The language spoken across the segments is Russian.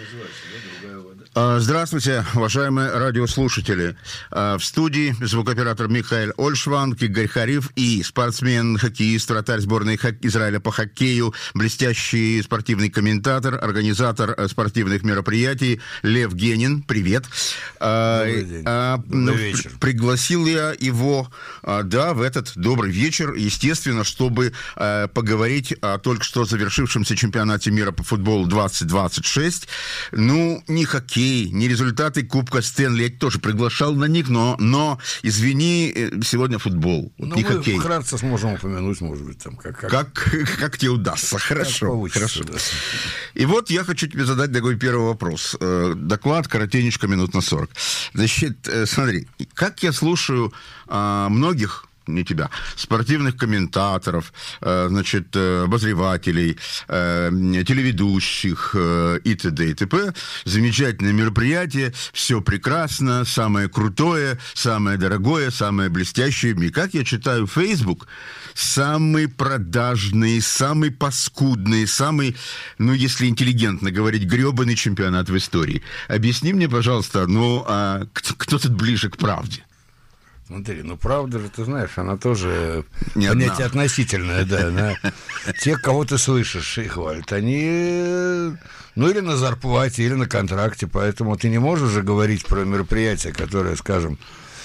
Здравствуйте, уважаемые радиослушатели. В студии звукооператор Михаил Ольшванг, Игорь Хариф и спортсмен, хоккеист, вратарь сборной Израиля по хоккею, блестящий спортивный комментатор, организатор спортивных мероприятий Лев Генин. Привет. Добрый день. Добрый вечер. Пригласил я его, в этот добрый вечер, естественно, чтобы поговорить о только что завершившемся чемпионате мира по футболу 2026. Не хоккей, не результаты Кубка Стэнли. Я тоже приглашал на них, но извини, сегодня футбол, не хоккей. Мы вкратце сможем упомянуть, может быть, там как тебе удастся. Хорошо. Да. И вот я хочу тебе задать такой первый вопрос. Доклад коротенечко, минут на 40. Значит, смотри, как я слушаю многих, не тебя, спортивных комментаторов, обозревателей, телеведущих и т.д. и т.п. Замечательное мероприятие, все прекрасно, самое крутое, самое дорогое, самое блестящее. И как я читаю Facebook, самый продажный, самый паскудный, самый, если интеллигентно говорить, гребаный чемпионат в истории. Объясни мне, пожалуйста, кто тут ближе к правде? Смотри, правда же, ты знаешь, она тоже не понятие одна. Относительное, да. Тех, кого ты слышишь и хвалят, они, или на зарплате, или на контракте, поэтому ты не можешь же говорить про мероприятие, которое, скажем,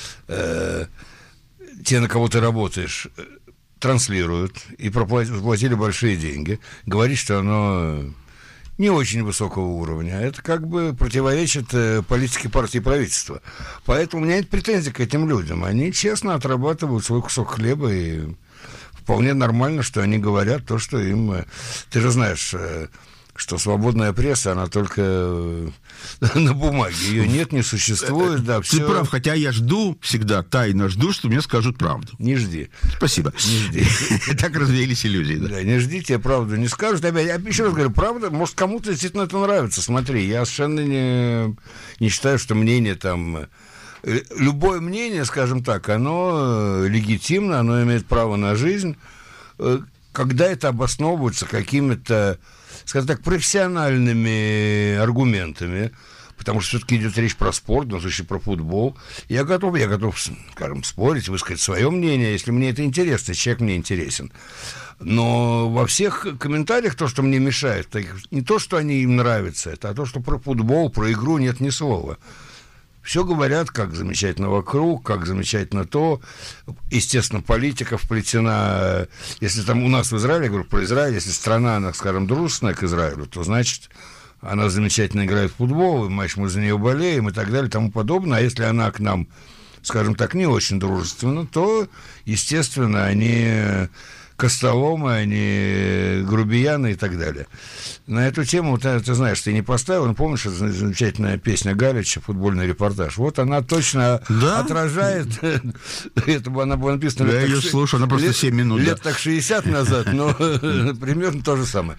те, на кого ты работаешь, транслируют и платили большие деньги, говорить, что оно не очень высокого уровня. Это как бы противоречит политике партии и правительства. Поэтому у меня нет претензий к этим людям. Они честно отрабатывают свой кусок хлеба, и вполне нормально, что они говорят то, что им... Ты же знаешь, что свободная пресса, она только на бумаге. Ее нет, не существует. Да, ты все... прав, хотя я всегда тайно жду, что мне скажут правду. Не жди. Спасибо. Не жди. Так развеялись иллюзии. Да, не жди, тебе правду не скажут. Опять, я еще раз говорю, правда, может, кому-то действительно это нравится. Смотри, я совершенно не считаю, что мнение там... Любое мнение, скажем так, оно легитимно, оно имеет право на жизнь, когда это обосновывается какими-то, скажем так, профессиональными аргументами, потому что все-таки идет речь про спорт, в данном случае про футбол. Я готов, скажем, спорить, высказать свое мнение, если мне это интересно, если человек мне интересен. Но во всех комментариях то, что мне мешает, не то, что они им нравятся, это а то, что про футбол, про игру нет ни слова. Все говорят, как замечательно вокруг, как замечательно то. Естественно, политика вплетена. Если там у нас в Израиле, я говорю про Израиль, если страна, она, скажем, дружественная к Израилю, то, значит, она замечательно играет в футбол, и мы за нее болеем и так далее, и тому подобное. А если она к нам, скажем так, не очень дружественна, то, естественно, они... костоломы, они грубияны и так далее. На эту тему, ты знаешь, ты не поставил, помнишь, это замечательная песня Галича, футбольный репортаж. Вот она точно отражает, это она была написана... Я ее слушаю, она просто 7 минут. Лет так 60 назад, но примерно то же самое.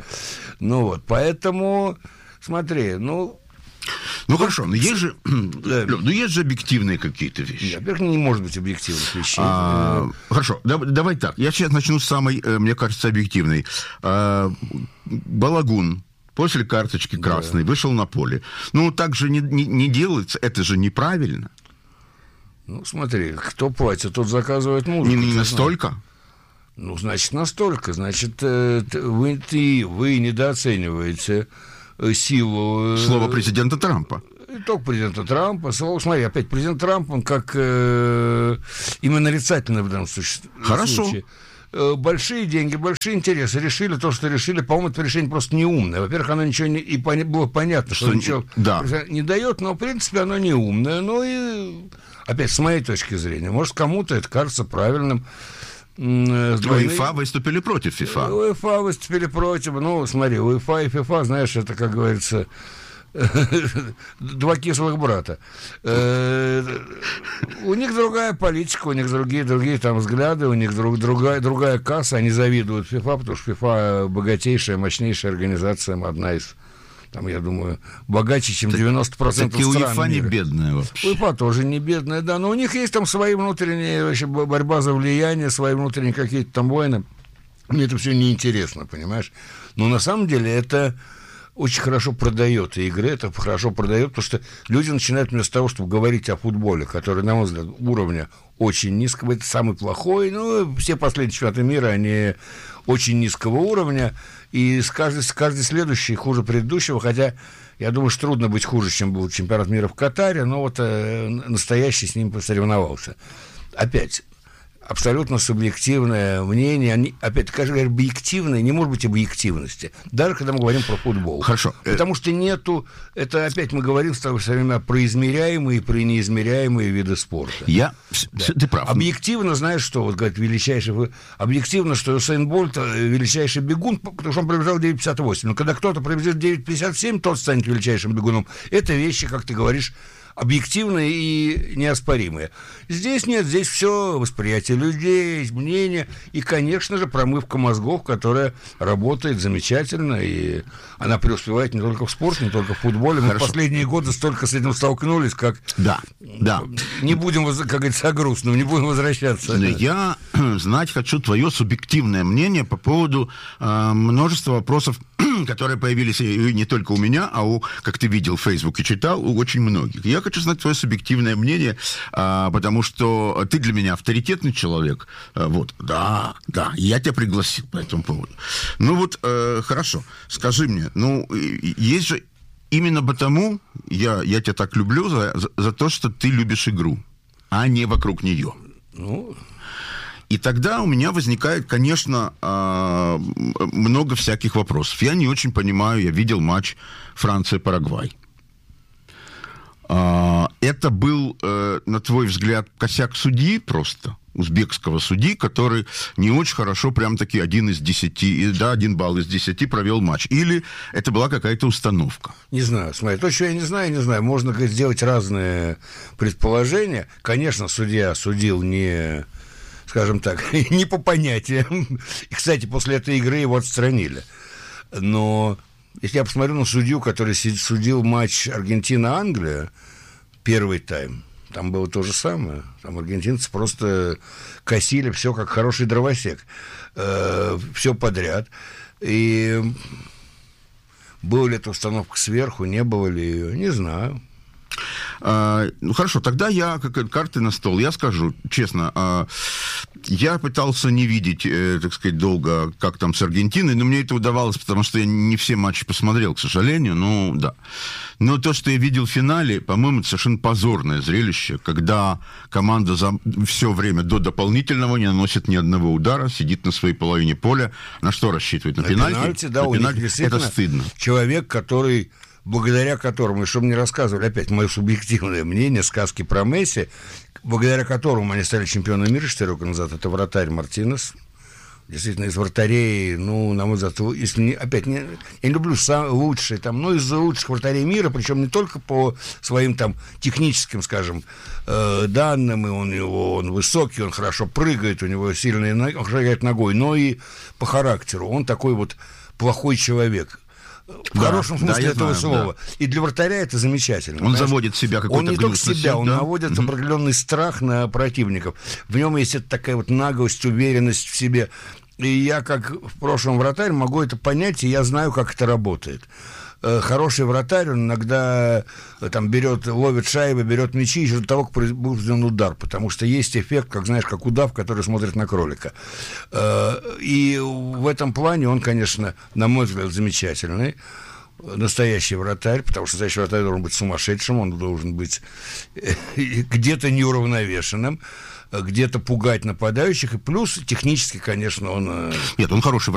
Поэтому, смотри, хорошо, но есть же, есть же объективные какие-то вещи. Во-первых, не может быть объективных вещей. Хорошо, давай так. Я сейчас начну с самой, мне кажется, объективной. Балагун после карточки красной вышел на поле. Так же не делается, это же неправильно. Смотри, кто платит, тот заказывает музыку. Не настолько? Значит, настолько. Значит, вы недооцениваете силу... Слово президента Трампа. Не только президента Трампа. Смотри, опять президент Трамп, он как именно нарицательный в данном случае. Хорошо. Большие деньги, большие интересы. Решили то, что решили. По-моему, это решение просто неумное. Во-первых, оно ничего не... И было понятно, что ничего не дает, но, в принципе, оно неумное. И, опять, с моей точки зрения, может, кому-то это кажется правильным. УЕФА выступили против ФИФА. УЕФА выступили против. Смотри, УЕФА и ФИФА, знаешь, это, как говорится, два кислых брата. У них другая политика, у них другие там взгляды, у них другая касса. Они завидуют ФИФА, потому что ФИФА богатейшая, мощнейшая организация, одна из... Там, я думаю, богаче, чем 90% стран мира. УЕФА не бедная вообще. УЕФА тоже не бедная, да. Но у них есть там свои внутренние, вообще, борьба за влияние, свои внутренние какие-то там войны. Мне это все неинтересно, понимаешь? Но на самом деле это очень хорошо продает игры, это хорошо продает, потому что люди начинают вместо того, чтобы говорить о футболе, который, на мой взгляд, уровня очень низкого, это самый плохой, ну, все последние чемпионаты мира, они очень низкого уровня, и каждый следующий хуже предыдущего, хотя я думаю, что трудно быть хуже, чем был чемпионат мира в Катаре, но вот настоящий с ним посоревновался. Опять, абсолютно субъективное мнение, опять, скажем, объективное, не может быть объективности, даже когда мы говорим про футбол. Хорошо. Потому что нету, это опять мы говорим все время про измеряемые и про неизмеряемые виды спорта. Ты прав. Объективно, знаешь, что, вот говорят, объективно, что Усейн Больт величайший бегун, потому что он пробежал 9,58, но когда кто-то пробежит 9,57, тот станет величайшим бегуном. Это вещи, как ты говоришь, объективные и неоспоримые. Здесь нет, здесь все восприятие людей, мнение и, конечно же, промывка мозгов, которая работает замечательно, и она преуспевает не только в спорте, не только в футболе. Мы в последние годы столько с этим столкнулись, как... Да. Не будем, как говорится, о грустном, не будем возвращаться. Я знать хочу твое субъективное мнение по поводу множества вопросов, которые появились не только у меня, а как ты видел в Фейсбуке, читал, у очень многих. Я хочу знать твое субъективное мнение, потому что ты для меня авторитетный человек. Вот, да, я тебя пригласил по этому поводу. Ну вот, хорошо, скажи мне, ну, есть же именно потому, я тебя так люблю за то, что ты любишь игру, а не вокруг нее. Ну... И тогда у меня возникает, конечно, много всяких вопросов. Я не очень понимаю, я видел матч Франция-Парагвай. Это был, на твой взгляд, косяк судьи просто, узбекского судьи, который не очень хорошо, прям-таки 1 из 10, да, 1 балл из 10 провел матч. Или это была какая-то установка? Не знаю, смотри, то, что я не знаю. Можно, говорит, сделать разные предположения. Конечно, судья судил не... скажем так, не по понятиям. И, кстати, после этой игры его отстранили. Но если я посмотрю на судью, который судил матч Аргентина-Англия, первый тайм, там было то же самое. Там аргентинцы просто косили все как хороший дровосек. Все подряд. И была ли эта установка сверху, не было ли ее, не знаю. Ну, хорошо, тогда я, как карты на стол, я скажу честно, я пытался не видеть, так сказать, долго, как там с Аргентиной, но мне это удавалось, потому что я не все матчи посмотрел, к сожалению, ну, да. Но то, что я видел в финале, по-моему, это совершенно позорное зрелище, когда команда за все время до дополнительного не наносит ни одного удара, сидит на своей половине поля. На что рассчитывает? На пенальти? Да, у них это стыдно. Человек, который... благодаря которому, и чтобы мне рассказывали, опять мое субъективное мнение, сказки про Месси, благодаря которому они стали чемпионами мира 4 года назад, это вратарь Мартинес. Действительно, из вратарей, ну, на мой взгляд, если не, опять, я не люблю лучшие, там, но из лучших вратарей мира, причем не только по своим там техническим, скажем, данным, и он высокий, он хорошо прыгает, у него сильные ноги, он играет ногой, но и по характеру. Он такой вот плохой человек. В хорошем смысле этого слова. Да. И для вратаря это замечательно. Он заводит себя какой-то он не только себя, он наводит определенный страх на противников. В нем есть эта такая вот наглость, уверенность в себе. И я, как в прошлом вратарь, могу это понять, и я знаю, как это работает. Хороший вратарь, он иногда там ловит шайбы, берет мячи еще до того, как был сделан удар, потому что есть эффект, как знаешь, как удав, который смотрит на кролика. И в этом плане он, конечно, на мой взгляд, замечательный. Настоящий вратарь, потому что настоящий вратарь должен быть сумасшедшим, он должен быть где-то неуравновешенным, где-то пугать нападающих, и плюс технически, конечно, он... Нет, он хороший